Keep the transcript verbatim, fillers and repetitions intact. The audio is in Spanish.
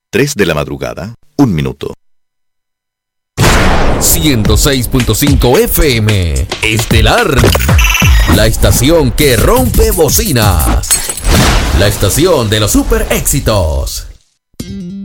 tres de la madrugada, un minuto. ciento seis punto cinco F M Estelar, la estación que rompe bocinas, la estación de los super éxitos.